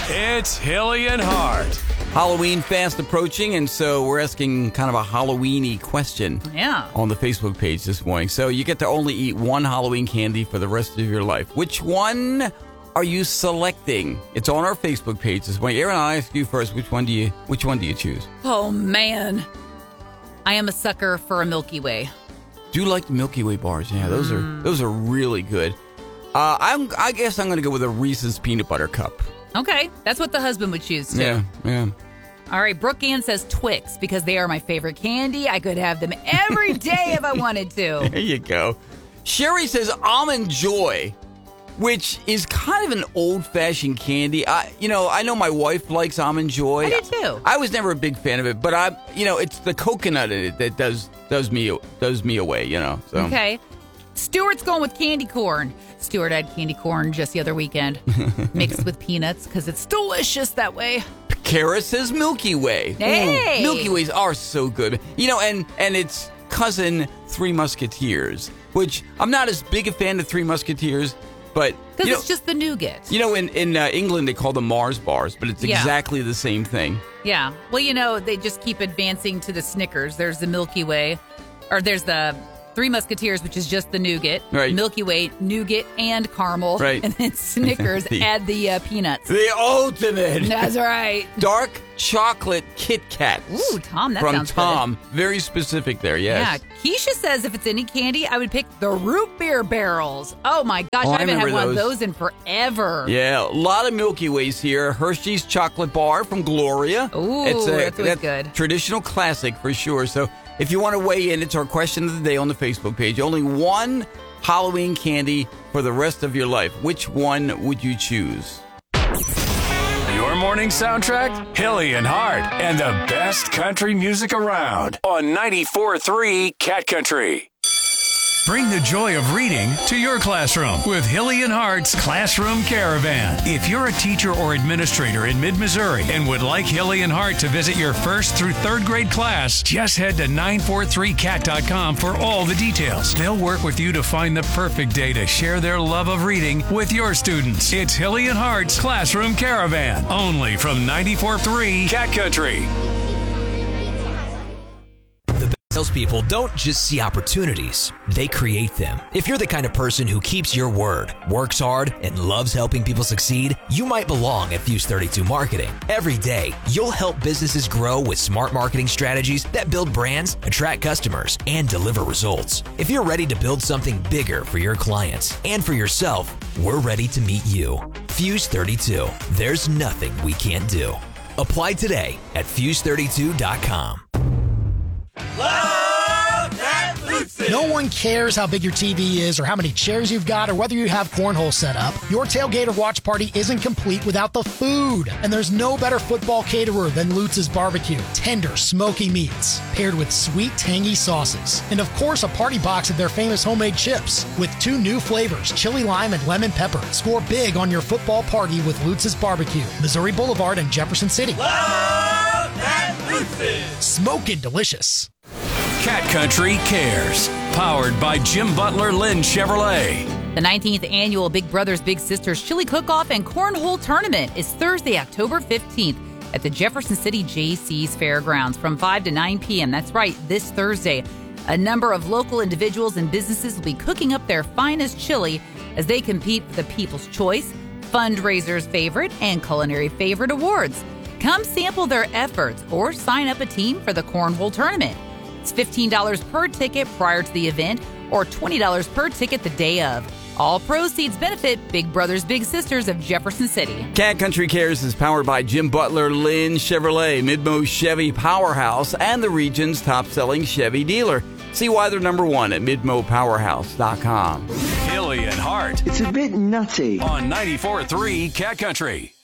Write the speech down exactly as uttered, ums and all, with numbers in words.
It's Hilly and Hart. Halloween fast approaching, and so we're asking kind of a Halloween-y question Yeah. on the Facebook page this morning. So you get to only eat one Halloween candy for the rest of your life. Which one are you selecting? It's on our Facebook page this morning. Aaron, I'll ask you first. Which one do you Which one do you choose? Oh, man. I am a sucker for a Milky Way. Do you like the Milky Way bars? Yeah, those Mm. are those are really good. Uh, I'm, I guess I'm going to go with a Reese's Peanut Butter Cup. Okay. That's what the husband would choose, too. Yeah, yeah. All right. Brooke Ann says Twix because they are my favorite candy. I could have them every day if I wanted to. There you go. Sherry says Almond Joy, which is kind of an old-fashioned candy. I, you know, I know my wife likes Almond Joy. I do too. I was never a big fan of it, but I, you know, it's the coconut in it that does does me does me away. You know. So. Okay. Stuart's going with candy corn. Stuart had candy corn just the other weekend, mixed with peanuts because it's delicious that way. Kara says Milky Way. Hey! Ooh, Milky Ways are so good. You know, and and it's cousin Three Musketeers, which I'm not as big a fan of Three Musketeers, but Because you know, it's just the nougat. you know, in in uh, England they call them Mars bars, but it's Yeah. exactly the same thing. Yeah. Well, you know, they just keep advancing to the Snickers. There's the Milky Way, or there's the Three Musketeers, which is just the nougat. Right. Milky Way, nougat, and caramel. Right. And then Snickers The- add the uh, peanuts. The ultimate That's right. dark chocolate Kit Kat. Ooh, Tom, that from sounds good. Tom. Very specific there. Yes. Yeah. Keisha says if it's any candy, I would pick the root beer barrels. Oh, my gosh. Oh, I I haven't had remember one of those. those in forever. Yeah, a lot of Milky Ways here. Hershey's chocolate bar from Gloria. Ooh, it's a, that's always good. Traditional classic for sure. So if you want to weigh in, it's our question of the day on the Facebook page. Only one Halloween candy for the rest of your life. Which one would you choose? Your morning soundtrack, Hilly and Hart, and the best country music around on ninety-four point three Cat Country. Bring the joy of reading to your classroom with Hilly and Hart's Classroom Caravan. If you're a teacher or administrator in mid-Missouri and would like Hilly and Hart to visit your first through third grade class, just head to nine four three cat dot com for all the details. They'll work with you to find the perfect day to share their love of reading with your students. It's Hilly and Hart's Classroom Caravan, only from ninety-four point three Cat Country. Salespeople don't just see opportunities, they create them. If you're the kind of person who keeps your word, works hard, and loves helping people succeed, you might belong at Fuse thirty-two Marketing. Every day, you'll help businesses grow with smart marketing strategies that build brands, attract customers, and deliver results. If you're ready to build something bigger for your clients and for yourself, we're ready to meet you. Fuse thirty-two. There's nothing we can't do. Apply today at fuse thirty-two dot com. No one cares how big your T V is or how many chairs you've got or whether you have cornhole set up. Your tailgate or watch party isn't complete without the food. And there's no better football caterer than Lutz's Barbecue. Tender, smoky meats paired with sweet, tangy sauces. And of course, a party box of their famous homemade chips with two new flavors, chili lime and lemon pepper. Score big on your football party with Lutz's Barbecue. Missouri Boulevard and Jefferson City. Love that Lutz's. Smokin' delicious. Cat Country Cares, powered by Jim Butler Lynn Chevrolet. The nineteenth annual Big Brothers Big Sisters Chili Cook-Off and Cornhole Tournament is Thursday, October fifteenth at the Jefferson City J C's Fairgrounds from five to nine p.m. That's right, this Thursday. A number of local individuals and businesses will be cooking up their finest chili as they compete for the People's Choice, Fundraiser's Favorite, and Culinary Favorite awards. Come sample their efforts or sign up a team for the Cornhole Tournament. It's fifteen dollars per ticket prior to the event or twenty dollars per ticket the day of. All proceeds benefit Big Brothers Big Sisters of Jefferson City. Cat Country Cares is powered by Jim Butler Lynn Chevrolet, Midmo Chevy Powerhouse, and the region's top-selling Chevy dealer. See why they're number one at midmo powerhouse dot com. Hilly and Hart It's a bit nutty. on ninety-four point three Cat Country.